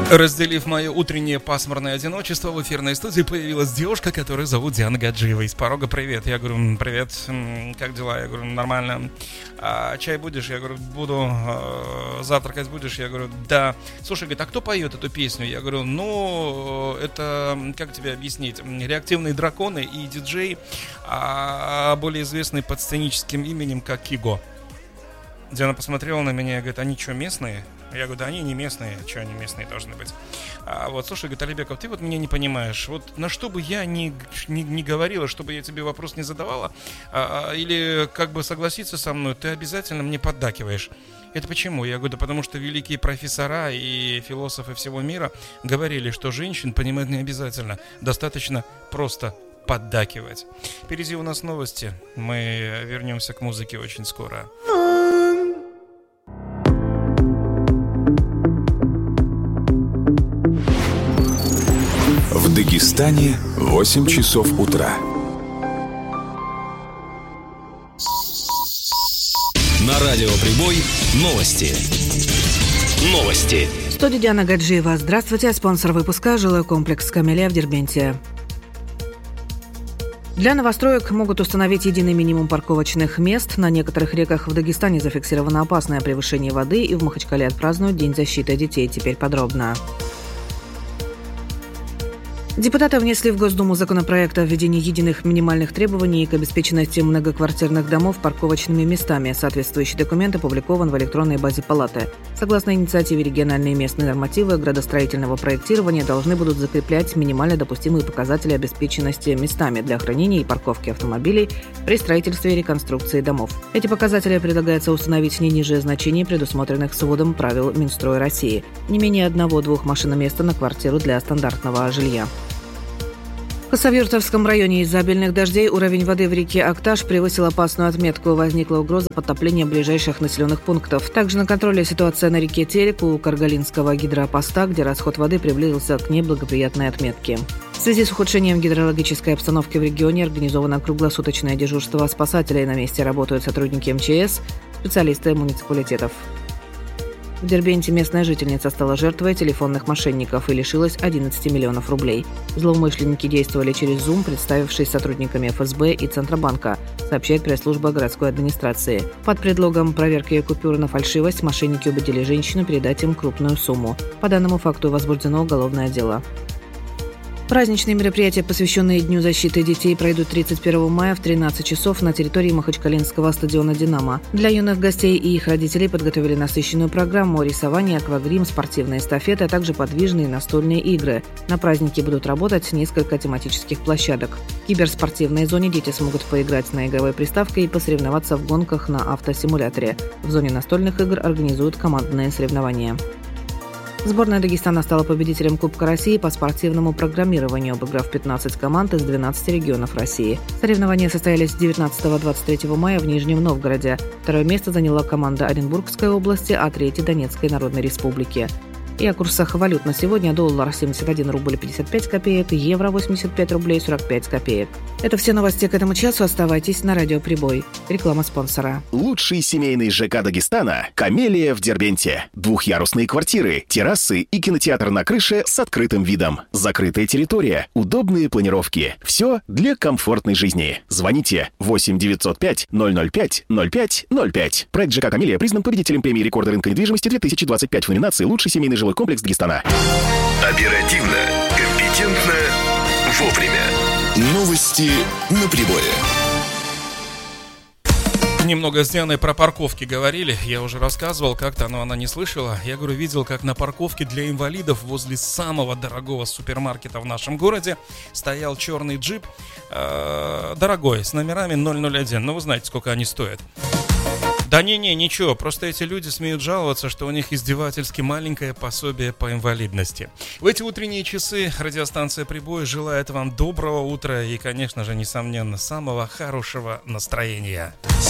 Разделив мое утреннее пасмурное одиночество, в эфирной студии появилась девушка, которую зовут Диана Гаджиева. Из порога привет. Я говорю, привет, как дела? Я говорю, нормально. А чай будешь? Я говорю, буду. Завтракать будешь? Я говорю, да. Слушай, говорит, а кто поет эту песню? Я говорю, ну, это, как тебе объяснить, реактивные драконы и диджей, более известный под сценическим именем как Киго. Диана посмотрела на меня и говорит, они что, местные? Я говорю, да они не местные, что они местные должны быть. Слушай, говорит, Алибеков, ты вот меня не понимаешь. Вот на что бы я не говорила, чтобы я тебе вопрос не задавала, или как бы согласиться со мной, ты обязательно мне поддакиваешь. Это почему? Я говорю, да потому что великие профессора и философы всего мира говорили, что женщин понимать не обязательно, достаточно просто поддакивать. Впереди у нас новости, мы вернемся к музыке очень скоро. В Дагестане 8 часов утра. На радио Прибой новости. В студии Диана Гаджиева. Здравствуйте. Спонсор выпуска — жилой комплекс «Камелия» в Дербенте. Для новостроек могут установить единый минимум парковочных мест. На некоторых реках в Дагестане зафиксировано опасное превышение воды, и в Махачкале отпразднуют День защиты детей. Теперь подробно. Депутаты внесли в Госдуму законопроект о введении единых минимальных требований к обеспеченности многоквартирных домов парковочными местами. Соответствующий документ опубликован в электронной базе Палаты. Согласно инициативе, региональные и местные нормативы градостроительного проектирования должны будут закреплять минимально допустимые показатели обеспеченности местами для хранения и парковки автомобилей при строительстве и реконструкции домов. Эти показатели предлагается установить не ниже значений, предусмотренных сводом правил Минстроя России. Не менее 1-2 машиноместа на квартиру для стандартного жилья. В Хасавюртовском районе из-за обильных дождей уровень воды в реке Акташ превысил опасную отметку. Возникла угроза подтопления ближайших населенных пунктов. Также на контроле ситуация на реке Терек у Каргалинского гидропоста, где расход воды приблизился к неблагоприятной отметке. В связи с ухудшением гидрологической обстановки в регионе организовано круглосуточное дежурство спасателей. На месте работают сотрудники МЧС, специалисты муниципалитетов. В Дербенте местная жительница стала жертвой телефонных мошенников и лишилась 11 миллионов рублей. Злоумышленники действовали через Zoom, представившись сотрудниками ФСБ и Центробанка, сообщает пресс-служба городской администрации. Под предлогом проверки купюр на фальшивость мошенники убедили женщину передать им крупную сумму. По данному факту возбуждено уголовное дело. Праздничные мероприятия, посвященные Дню защиты детей, пройдут 31 мая в 13 часов на территории Махачкалинского стадиона «Динамо». Для юных гостей и их родителей подготовили насыщенную программу: рисование, аквагрим, спортивные эстафеты, а также подвижные настольные игры. На празднике будут работать несколько тематических площадок. В киберспортивной зоне дети смогут поиграть на игровой приставке и посоревноваться в гонках на автосимуляторе. В зоне настольных игр организуют командные соревнования. Сборная Дагестана стала победителем Кубка России по спортивному программированию, обыграв 15 команд из 12 регионов России. Соревнования состоялись 19-23 мая в Нижнем Новгороде. Второе место заняла команда Оренбургской области, а третье – Донецкой Народной Республики. И о курсах валют на сегодня: доллар 71 рубль 55 копеек, евро 85 рублей 45 копеек. Это все новости к этому часу. Оставайтесь на радио Прибой. Реклама спонсора. Лучший семейный ЖК Дагестана — «Камелия» в Дербенте. Двухъярусные квартиры, террасы и кинотеатр на крыше с открытым видом. Закрытая территория, удобные планировки. Все для комфортной жизни. Звоните 8 905 005 05 05. Проект ЖК «Камелия» признан победителем премии рекорда рынка недвижимости 2025 в номинации «Лучший семейный жилой комплекс Дагестана». Оперативно, компетентно, вовремя. Новости на Прибое. Немного с Дианой про парковки говорили. Я уже рассказывал как-то, но она не слышала. Я говорю, видел, как на парковке для инвалидов возле самого дорогого супермаркета в нашем городе стоял черный джип, дорогой, с номерами 001. Ну, вы знаете, сколько они стоят. Да ничего, просто эти люди смеют жаловаться, что у них издевательски маленькое пособие по инвалидности. В эти утренние часы радиостанция «Прибой» желает вам доброго утра и, конечно же, несомненно, самого хорошего настроения.